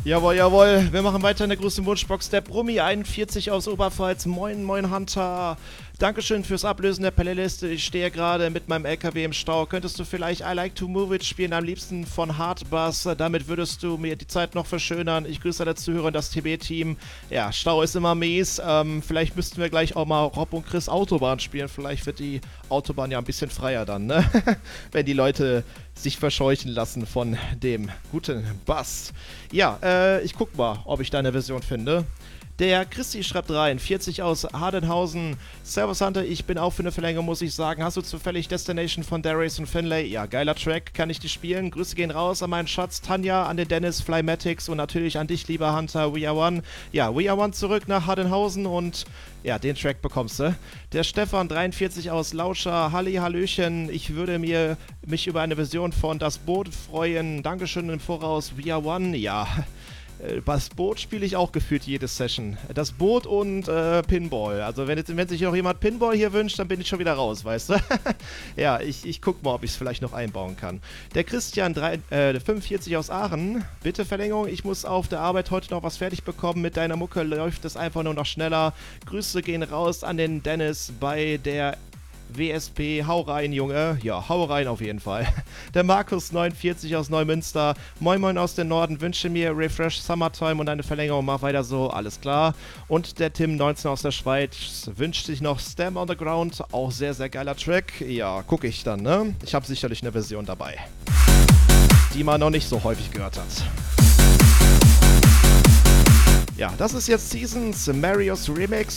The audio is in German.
Jawohl, jawohl. Wir machen weiter in der großen Wunschbox. Der Brummi 41 aus Oberpfalz. Moin, moin Hunter. Dankeschön fürs Ablösen der Playlist. Ich stehe gerade mit meinem LKW im Stau. Könntest du vielleicht I Like to Move It spielen, am liebsten von Hardbass? Damit würdest du mir die Zeit noch verschönern. Ich grüße alle Zuhörer und das TB-Team. Ja, Stau ist immer mies. Vielleicht müssten wir gleich auch mal Rob und Chris Autobahn spielen. Vielleicht wird die Autobahn ja ein bisschen freier dann, ne? Wenn die Leute sich verscheuchen lassen von dem guten Bass. Ja, ich guck mal, ob ich da eine Version finde. Der Christi schreibt rein, 40 aus Hardenhausen. Servus Hunter, ich bin auch für eine Verlängerung, muss ich sagen. Hast du zufällig Destination von Darius und Finlay? Ja, geiler Track, kann ich die spielen. Grüße gehen raus an meinen Schatz Tanja, an den Dennis, Flymatics und natürlich an dich, lieber Hunter, We Are One. Ja, We Are One zurück nach Hardenhausen und ja, den Track bekommst du. Der Stefan, 43 aus Lauscher. Hallöchen, ich würde mich über eine Version von Das Boot freuen. Dankeschön im Voraus, We Are One. Ja, das Boot spiele ich auch gefühlt jede Session. Das Boot und Pinball. Also wenn sich auch jemand Pinball hier wünscht, dann bin ich schon wieder raus, weißt du? Ja, ich guck mal, ob ich es vielleicht noch einbauen kann. Der Christian, 45 aus Aachen. Bitte Verlängerung, ich muss auf der Arbeit heute noch was fertig bekommen. Mit deiner Mucke läuft es einfach nur noch schneller. Grüße gehen raus an den Dennis bei der WSP, hau rein, Junge. Ja, hau rein auf jeden Fall. Der Markus 49 aus Neumünster. Moin moin aus dem Norden. Wünsche mir Refresh Summertime und eine Verlängerung. Mach weiter so, alles klar. Und der Tim 19 aus der Schweiz wünscht sich noch Stamp on the Ground. Auch sehr, sehr geiler Track. Ja, gucke ich dann, ne? Ich habe sicherlich eine Version dabei, die man noch nicht so häufig gehört hat. Ja, das ist jetzt Seasons Marios Remix